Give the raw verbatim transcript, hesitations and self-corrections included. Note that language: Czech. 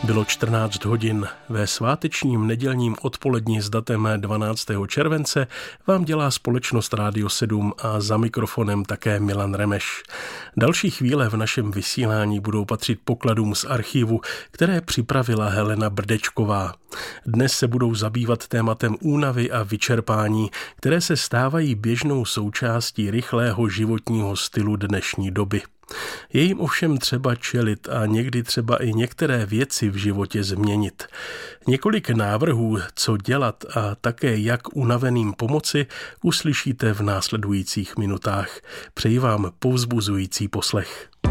Bylo čtrnáct hodin. Ve svátečním nedělním odpoledni s datem dvanáctého července vám dělá společnost Rádio sedm a za mikrofonem také Milan Remeš. Další chvíle v našem vysílání budou patřit pokladům z archivu, které připravila Helena Brdečková. Dnes se budou zabývat tématem únavy a vyčerpání, které se stávají běžnou součástí rychlého životního stylu dnešní doby. Je jim ovšem třeba čelit a někdy třeba i některé věci v životě změnit. Několik návrhů, co dělat a také jak unaveným pomoci, uslyšíte v následujících minutách. Přeji vám povzbuzující poslech.